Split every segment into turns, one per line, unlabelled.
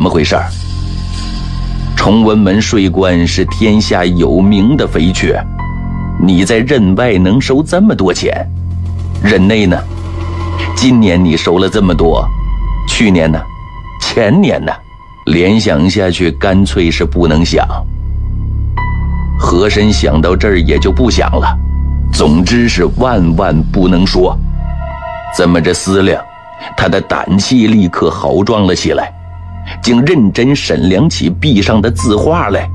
么回事？崇文门税关是天下有名的肥缺，你在任外能收这么多钱，任内呢？今年你收了这么多，去年呢？前年呢？联想下去干脆是不能想。和珅想到这儿也就不想了，总之是万万不能说。这么着思量，他的胆气立刻豪壮了起来，竟认真审量起壁上的字画来。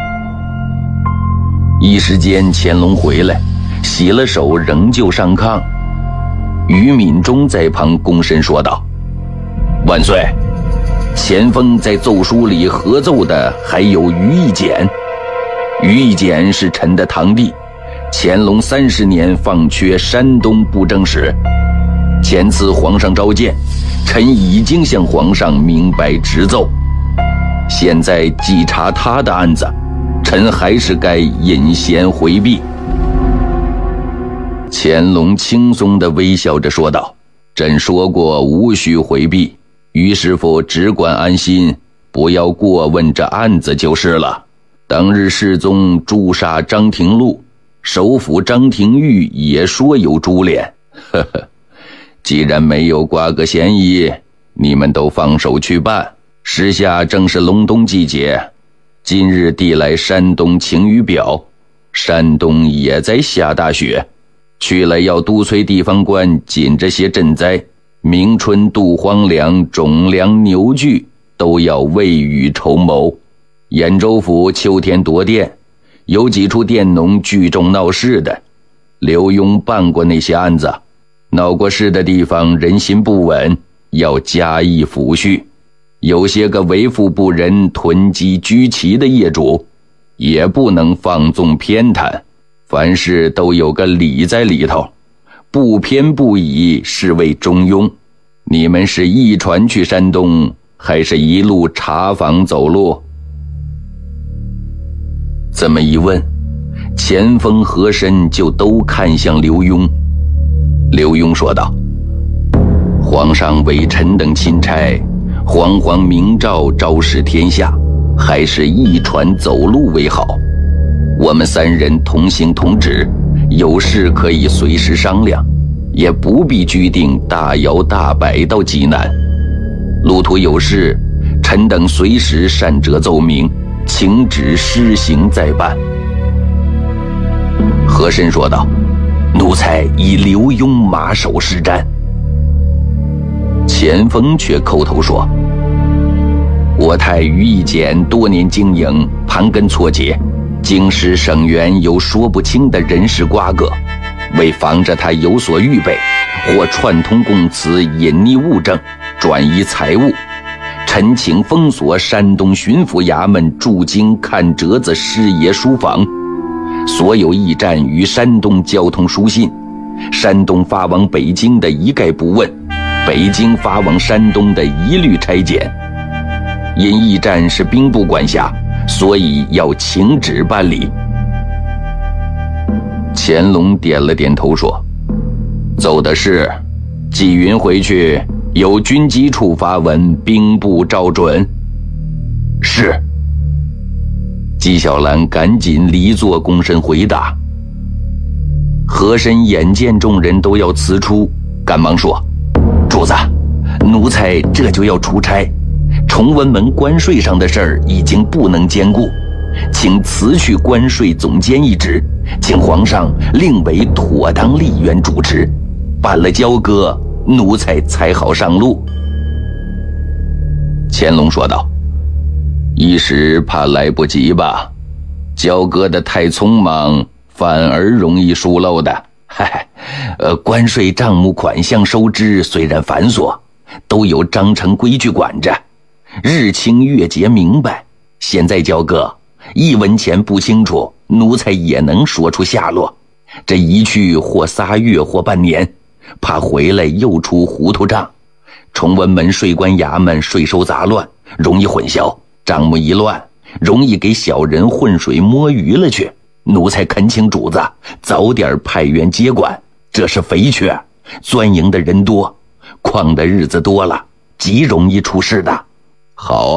一时间乾隆回来，洗了手仍旧上炕。于敏中在旁躬身说道：“万岁，前锋在奏书里合奏的还有于义简。于义简是臣的堂弟，乾隆30年放缺山东布政使。前次皇上召见，臣已经向皇上明白直奏。现在既查他的案子，臣还是该隐贤回避。”乾隆轻松地微笑着说道：“朕说过无需回避，于师傅只管安心，不要过问这案子就是了。当日世宗诛杀张廷禄，首辅张廷玉也说有株连，呵呵。既然没有瓜葛嫌疑，你们都放手去办。时下正是隆冬季节，今日递来山东晴雨表，山东也在下大雪。去了要督催地方官紧着些赈灾，明春度荒凉，种粮牛具都要未雨绸缪。兖州府秋天夺电，有几处佃农聚众闹事的，刘墉办过那些案子。闹过事的地方人心不稳，要加以抚恤。有些个为富不仁、囤积居奇的业主，也不能放纵偏袒，凡事都有个理在里头，不偏不倚是为中庸。你们是一船去山东，还是一路查访走路？这么一问，前锋和珅就都看向刘墉。刘墉说道：“皇上委臣等钦差，皇皇明诏昭示天下，还是一船走路为好。我们3人同行同旨，有事可以随时商量，也不必拘定大摇大摆到济南。路途有事，臣等随时善折奏明，请旨施行再办。”和珅说道：“奴才以刘墉马首是瞻。”前锋却叩头说：“我太于义简多年经营，盘根错节，京师省员有说不清的人事瓜葛，为防着他有所预备，或串通供词隐匿物证，转移财物，臣请封锁山东巡抚衙门驻京看折子师爷书房，所有驿站与山东交通书信，山东发往北京的一概不问，北京发往山东的一律拆检。因驿站是兵部管辖，所以要请旨办理。”乾隆点了点头说：“奏的是，纪云回去由军机处发文，兵部照准。”是。纪晓岚赶紧离座躬身回答。和珅眼见众人都要辞出，赶忙说：“主子，奴才这就要出差，崇文门关税上的事儿已经不能兼顾，请辞去关税总监一职，请皇上另为妥当吏员主持，办了交割，奴才才好上路。”乾隆说道：“一时怕来不及吧，交割的太匆忙，反而容易疏漏的。关税账目款项收支虽然繁琐，都有章程规矩管着，日清月节明白。现在交割，一文钱不清楚，奴才也能说出下落。这一去或3月或半年，怕回来又出糊涂账。崇文门税关衙门税收杂乱，容易混淆，账目一乱，容易给小人浑水摸鱼了去。奴才恳请主子早点派员接管，这是肥缺，钻营的人多，旷的日子多了，极容易出事的。”“好